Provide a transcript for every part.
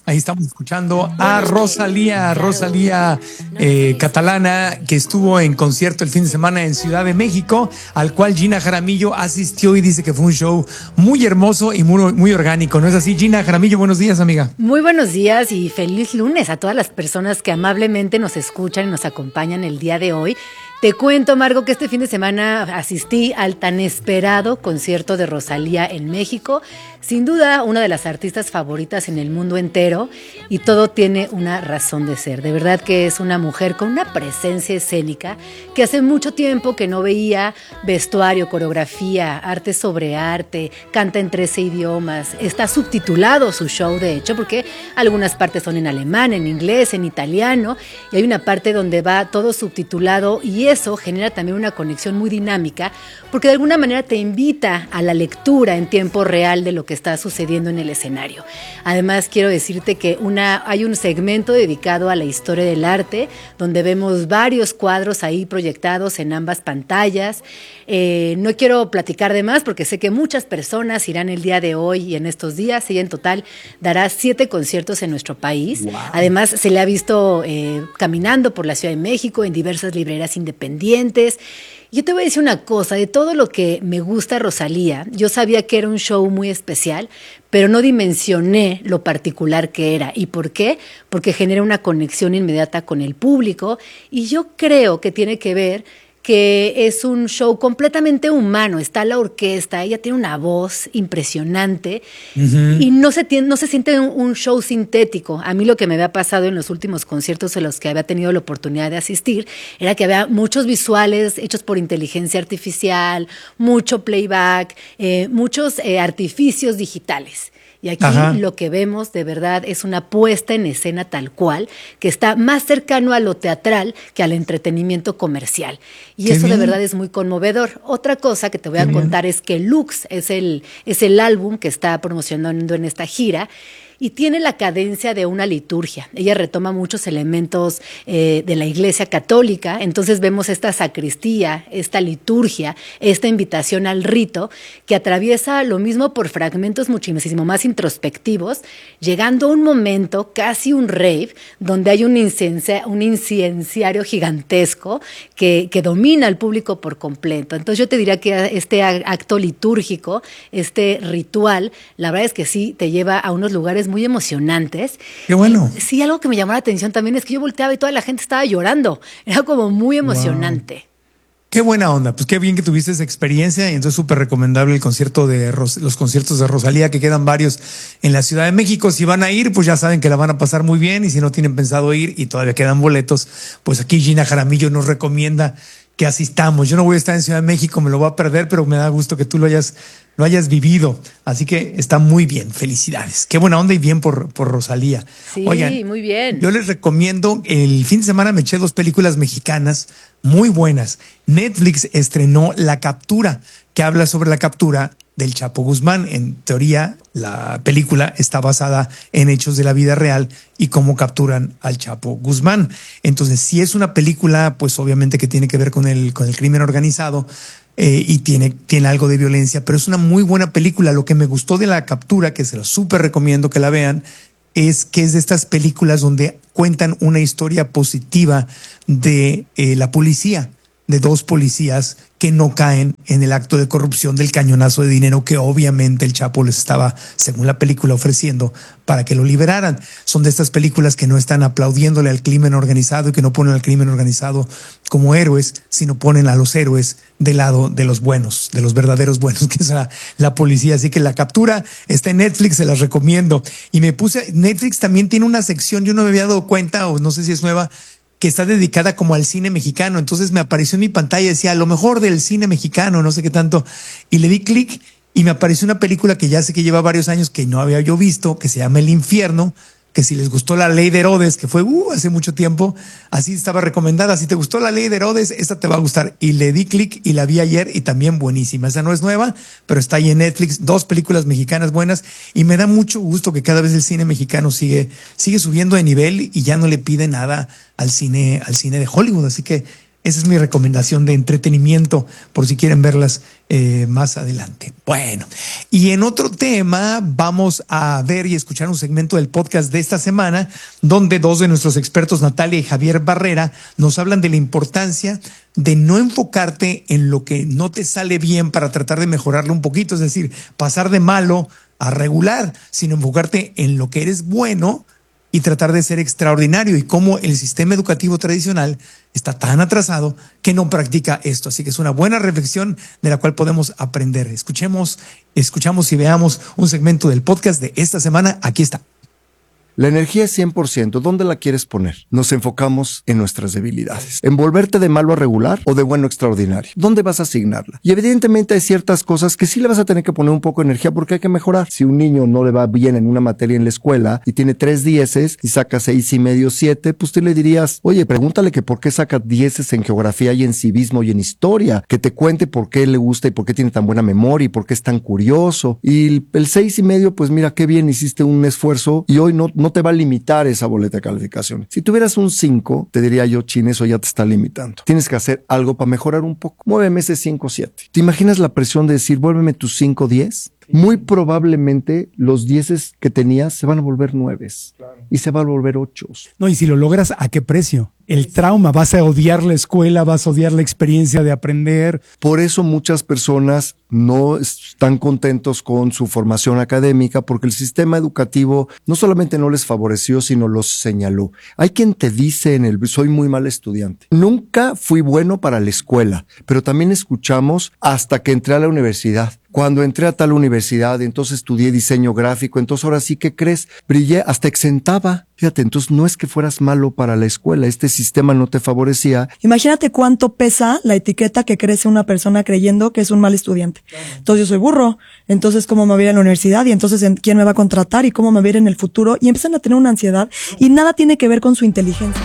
Ahí estamos escuchando a Rosalía catalana, que estuvo en concierto el fin de semana en Ciudad de México, al cual Gina Jaramillo asistió y dice que fue un show muy hermoso y muy orgánico. ¿No es así, Gina Jaramillo? Buenos días, amiga. Muy buenos días y feliz lunes a todas las personas que amablemente nos escuchan y nos acompañan el día de hoy. Te cuento, Margo, que este fin de semana asistí al tan esperado concierto de Rosalía en México. Sin duda, una de las artistas favoritas en el mundo entero, y todo tiene una razón de ser. De verdad que es una mujer con una presencia escénica que hace mucho tiempo que no veía vestuario, coreografía, arte sobre arte, canta en 13 idiomas. Está subtitulado su show, de hecho, porque algunas partes son en alemán, en inglés, en italiano, y hay una parte donde va todo subtitulado, y eso genera también una conexión muy dinámica, porque de alguna manera te invita a la lectura en tiempo real de lo que está sucediendo en el escenario. Además, quiero decirte que hay un segmento dedicado a la historia del arte, donde vemos varios cuadros ahí proyectados en ambas pantallas. No quiero platicar de más porque sé que muchas personas irán el día de hoy y en estos días. Ella en total dará 7 conciertos en nuestro país. Wow. Además, se le ha visto caminando por la Ciudad de México en diversas librerías independientes. Yo te voy a decir una cosa, de todo lo que me gusta Rosalía, yo sabía que era un show muy especial, pero no dimensioné lo particular que era. ¿Y por qué? Porque genera una conexión inmediata con el público, y yo creo que tiene que ver que es un show completamente humano. Está la orquesta, ella tiene una voz impresionante, y no se siente un show sintético. A mí lo que me había pasado en los últimos conciertos en los que había tenido la oportunidad de asistir era que había muchos visuales hechos por inteligencia artificial, mucho playback, muchos artificios digitales. Y aquí lo que vemos de verdad es una puesta en escena tal cual, que está más cercano a lo teatral que al entretenimiento comercial. Y eso de verdad es muy conmovedor. Otra cosa que te voy a contar es que Lux es el álbum que está promocionando en esta gira, y tiene la cadencia de una liturgia. Ella retoma muchos elementos de la Iglesia Católica. Entonces vemos esta sacristía, esta liturgia, esta invitación al rito, que atraviesa lo mismo por fragmentos muchísimo más introspectivos, llegando a un momento, casi un rave, donde hay un incenciario gigantesco que domina al público por completo. Entonces yo te diría que este acto litúrgico, este ritual, la verdad es que sí te lleva a unos lugares muy emocionantes. Qué bueno. Y sí, algo que me llamó la atención también es que yo volteaba y toda la gente estaba llorando. Era como muy emocionante. Wow. Qué buena onda, pues qué bien que tuviste esa experiencia, y entonces súper recomendable el concierto los conciertos de Rosalía, que quedan varios en la Ciudad de México. Si van a ir, pues ya saben que la van a pasar muy bien, y si no tienen pensado ir y todavía quedan boletos, pues aquí Gina Jaramillo nos recomienda que asistamos. Yo no voy a estar en Ciudad de México, me lo voy a perder, pero me da gusto que tú lo hayas vivido. Así que está muy bien. Felicidades. Qué buena onda y bien por Rosalía. Sí, oigan, muy bien. Yo les recomiendo, el fin de semana me eché 2 películas mexicanas muy buenas. Netflix estrenó La Captura, que habla sobre la captura del Chapo Guzmán. En teoría, la película está basada en hechos de la vida real y cómo capturan al Chapo Guzmán. Entonces, si es una película, pues obviamente que tiene que ver con el crimen organizado, y tiene algo de violencia, pero es una muy buena película. Lo que me gustó de La Captura, que se lo súper recomiendo que la vean, es que es de estas películas donde cuentan una historia positiva de la policía, de 2 policías que no caen en el acto de corrupción del cañonazo de dinero que obviamente el Chapo les estaba, según la película, ofreciendo para que lo liberaran. Son de estas películas que no están aplaudiéndole al crimen organizado y que no ponen al crimen organizado como héroes, sino ponen a los héroes del lado de los buenos, de los verdaderos buenos, que es la policía. Así que La Captura está en Netflix, se las recomiendo. Y Netflix también tiene una sección, yo no me había dado cuenta, o no sé si es nueva, que está dedicada como al cine mexicano. Entonces me apareció en mi pantalla, decía lo mejor del cine mexicano, no sé qué tanto, y le di clic y me apareció una película que ya sé que lleva varios años que no había yo visto, que se llama El Infierno, que si les gustó La Ley de Herodes, que fue hace mucho tiempo, así estaba recomendada. Si te gustó La Ley de Herodes, esta te va a gustar. Y le di clic y la vi ayer, y también buenísima. Esa no es nueva, pero está ahí en Netflix. 2 películas mexicanas buenas, y me da mucho gusto que cada vez el cine mexicano sigue subiendo de nivel y ya no le pide nada al cine de Hollywood. Así que Esa es mi recomendación de entretenimiento por si quieren verlas más adelante. Bueno, y en otro tema vamos a ver y escuchar un segmento del podcast de esta semana donde dos de nuestros expertos, Natalia y Javier Barrera, nos hablan de la importancia de no enfocarte en lo que no te sale bien para tratar de mejorarlo un poquito, es decir, pasar de malo a regular, sino enfocarte en lo que eres bueno y tratar de ser extraordinario, y cómo el sistema educativo tradicional está tan atrasado que no practica esto. Así que es una buena reflexión de la cual podemos aprender. Escuchamos y veamos un segmento del podcast de esta semana. Aquí está. La energía es 100%. ¿Dónde la quieres poner? Nos enfocamos en nuestras debilidades. ¿En volverte de malo a regular o de bueno a extraordinario? ¿Dónde vas a asignarla? Y evidentemente hay ciertas cosas que sí le vas a tener que poner un poco de energía porque hay que mejorar. Si un niño no le va bien en una materia en la escuela y tiene 3 dieces y saca 6.5, 7, pues tú le dirías, oye, pregúntale que por qué saca 10 en geografía y en civismo y en historia. Que te cuente por qué le gusta y por qué tiene tan buena memoria y por qué es tan curioso. Y el 6.5, pues mira qué bien, hiciste un esfuerzo y hoy no te va a limitar esa boleta de calificación. Si tuvieras un 5, te diría yo, chin, eso ya te está limitando. Tienes que hacer algo para mejorar un poco. Muéveme ese 5-7. ¿Te imaginas la presión de decir, vuélveme tus 5-10? Muy probablemente los 10 que tenías se van a volver 9 y se van a volver 8. No, y si lo logras, ¿a qué precio? El trauma, vas a odiar la escuela, vas a odiar la experiencia de aprender. Por eso muchas personas no están contentos con su formación académica, porque el sistema educativo no solamente no les favoreció, sino los señaló. Hay quien te dice soy muy mal estudiante. Nunca fui bueno para la escuela, pero también escuchamos hasta que entré a la universidad. Cuando entré a tal universidad, entonces estudié diseño gráfico, entonces ahora sí, ¿qué crees? Brillé, hasta exentaba. Fíjate, entonces no es que fueras malo para la escuela, este sistema no te favorecía. Imagínate cuánto pesa la etiqueta que crece una persona creyendo que es un mal estudiante. Entonces yo soy burro, entonces cómo me voy a ir a la universidad y entonces quién me va a contratar y cómo me voy a ir en el futuro, y empiezan a tener una ansiedad y nada tiene que ver con su inteligencia.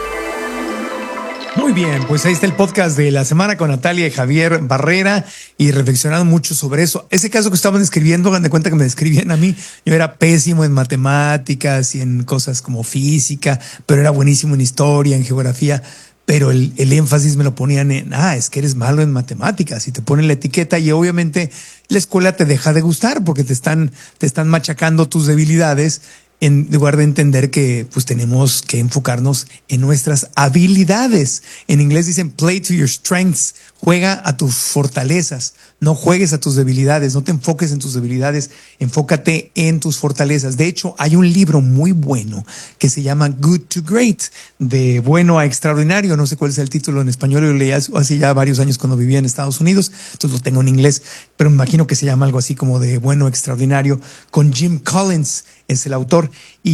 Muy bien, pues ahí está el podcast de la semana con Natalia y Javier Barrera, y reflexionando mucho sobre eso. Ese caso que estaban describiendo, hagan de cuenta que me describían a mí. Yo era pésimo en matemáticas y en cosas como física, pero era buenísimo en historia, en geografía. Pero el énfasis me lo ponían en, es que eres malo en matemáticas, y te ponen la etiqueta, y obviamente la escuela te deja de gustar porque te están machacando tus debilidades, en lugar de entender que pues tenemos que enfocarnos en nuestras habilidades. En inglés dicen play to your strengths, juega a tus fortalezas, no juegues a tus debilidades, no te enfoques en tus debilidades, enfócate en tus fortalezas. De hecho, hay un libro muy bueno que se llama Good to Great, de bueno a extraordinario. No sé cuál es el título en español, yo lo leí hace ya varios años cuando vivía en Estados Unidos, entonces lo tengo en inglés, pero me imagino que se llama algo así como de bueno a extraordinario, con Jim Collins es el autor,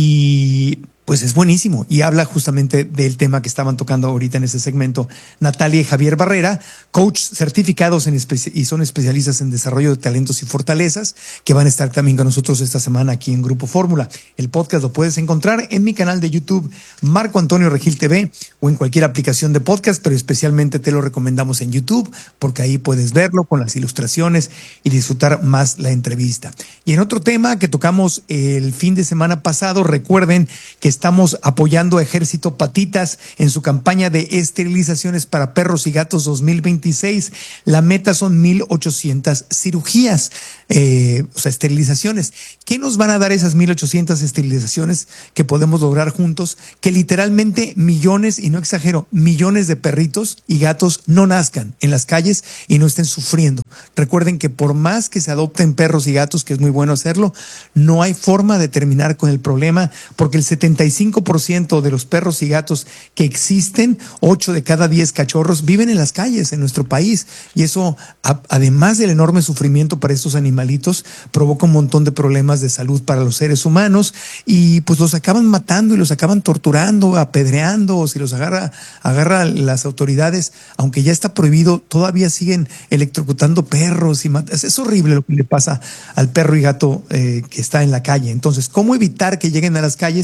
y pues es buenísimo, y habla justamente del tema que estaban tocando ahorita en este segmento Natalia y Javier Barrera, coach certificados y son especialistas en desarrollo de talentos y fortalezas, que van a estar también con nosotros esta semana aquí en Grupo Fórmula. El podcast lo puedes encontrar en mi canal de YouTube, Marco Antonio Regil TV, o en cualquier aplicación de podcast, pero especialmente te lo recomendamos en YouTube, porque ahí puedes verlo con las ilustraciones y disfrutar más la entrevista. Y en otro tema que tocamos el fin de semana pasado, recuerden que estamos apoyando a Ejército Patitas en su campaña de esterilizaciones para perros y gatos 2026. La meta son 1,800 cirugías, esterilizaciones. ¿Qué nos van a dar esas 1,800 esterilizaciones que podemos lograr juntos? Que literalmente millones, y no exagero, millones de perritos y gatos no nazcan en las calles y no estén sufriendo. Recuerden que por más que se adopten perros y gatos, que es muy bueno hacerlo, no hay forma de terminar con el problema, porque el 75% de los perros y gatos que existen, 8 de cada 10 cachorros, viven en las calles en nuestro país, y eso, además del enorme sufrimiento para estos animalitos, provoca un montón de problemas de salud para los seres humanos, y pues los acaban matando y los acaban torturando, apedreando, o si los agarra las autoridades, aunque ya está prohibido, todavía siguen electrocutando perros y es horrible lo que le pasa al perro y gato que está en la calle. Entonces, ¿cómo evitar que lleguen a las calles?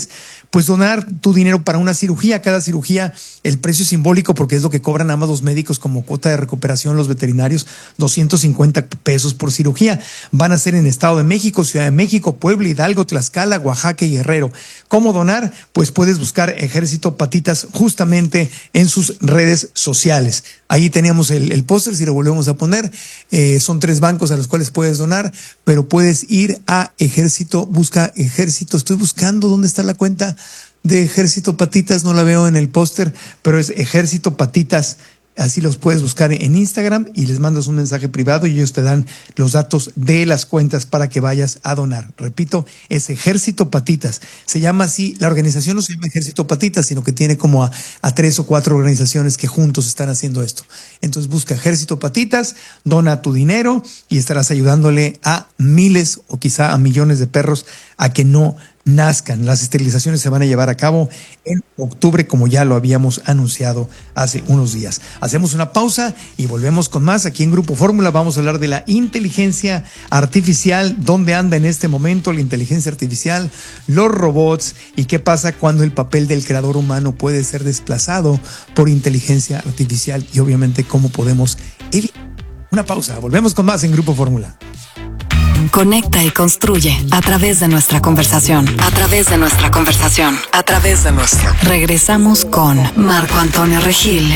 pues donar tu dinero para una cirugía. Cada cirugía, el precio es simbólico porque es lo que cobran ambos los médicos como cuota de recuperación, los veterinarios, 250 pesos por cirugía. Van a ser en Estado de México, Ciudad de México, Puebla, Hidalgo, Tlaxcala, Oaxaca y Guerrero. ¿Cómo donar? Pues puedes buscar Ejército Patitas justamente en sus redes sociales. Ahí teníamos el póster, si lo volvemos a poner. Son 3 bancos a los cuales puedes donar, pero puedes ir a Ejército, busca Ejército. Estoy buscando dónde está la cuenta de Ejército Patitas, no la veo en el póster, pero es Ejército Patitas. Así los puedes buscar en Instagram y les mandas un mensaje privado y ellos te dan los datos de las cuentas para que vayas a donar. Repito, es Ejército Patitas. Se llama así, la organización no se llama Ejército Patitas, sino que tiene como a 3 o 4 organizaciones que juntos están haciendo esto. Entonces busca Ejército Patitas, dona tu dinero y estarás ayudándole a miles o quizá a millones de perros a que no nazcan. Las esterilizaciones se van a llevar a cabo en octubre, como ya lo habíamos anunciado hace unos días. Hacemos una pausa y volvemos con más. Aquí en Grupo Fórmula vamos a hablar de la inteligencia artificial, dónde anda en este momento la inteligencia artificial, los robots y qué pasa cuando el papel del creador humano puede ser desplazado por inteligencia artificial y obviamente cómo podemos evitar. Una pausa, volvemos con más en Grupo Fórmula. Conecta y construye a través de nuestra conversación. Regresamos con Marco Antonio Regil